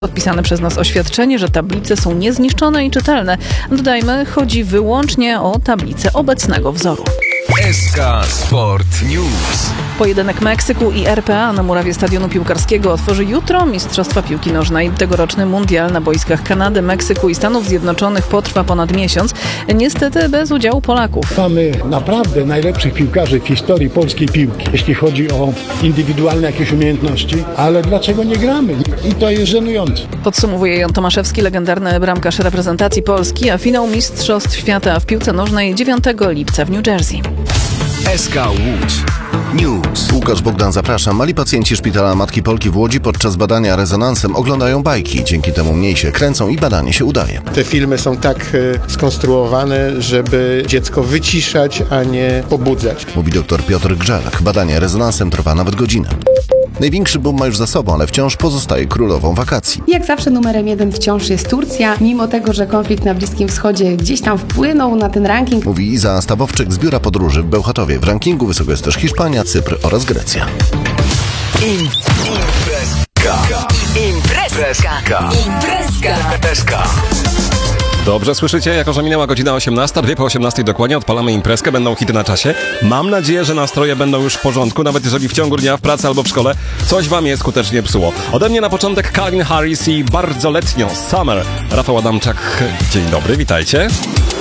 Podpisane przez nas oświadczenie, że tablice są niezniszczone i czytelne. Dodajmy, chodzi wyłącznie o tablice obecnego wzoru. SK Sport News. Pojedynek Meksyku i RPA na murawie stadionu piłkarskiego otworzy jutro Mistrzostwa Piłki Nożnej. Tegoroczny mundial na boiskach Kanady, Meksyku i Stanów Zjednoczonych potrwa ponad miesiąc. Niestety bez udziału Polaków. Mamy naprawdę najlepszych piłkarzy w historii polskiej piłki, jeśli chodzi o indywidualne jakieś umiejętności, ale dlaczego nie gramy? I to jest żenujące. Podsumowuje Jan Tomaszewski, legendarny bramkarz reprezentacji Polski, a finał Mistrzostw Świata w piłce nożnej 9 lipca w New Jersey. SK Łódź News. Łukasz Bogdan, zapraszam. Mali pacjenci Szpitala Matki Polki w Łodzi podczas badania rezonansem oglądają bajki. Dzięki temu mniej się kręcą i badanie się udaje. Te filmy są tak skonstruowane, żeby dziecko wyciszać, a nie pobudzać. Mówi dr Piotr Grzelak. Badanie rezonansem trwa nawet godzinę. Największy boom ma już za sobą, ale wciąż pozostaje królową wakacji. Jak zawsze numerem 1 wciąż jest Turcja, mimo tego, że konflikt na Bliskim Wschodzie gdzieś tam wpłynął na ten ranking. Mówi Iza Stawowczyk z Biura Podróży w Bełchatowie. W rankingu wysoko jest też Hiszpania, Cypr oraz Grecja. Imprezka. Dobrze słyszycie, jako że minęła godzina 18, 2 po 18 dokładnie odpalamy imprezkę, będą hity na czasie. Mam nadzieję, że nastroje będą już w porządku, nawet jeżeli w ciągu dnia w pracy albo w szkole coś wam je skutecznie psuło. Ode mnie na początek Calvin Harris i bardzo letnio Summer. Rafał Adamczak, dzień dobry, witajcie.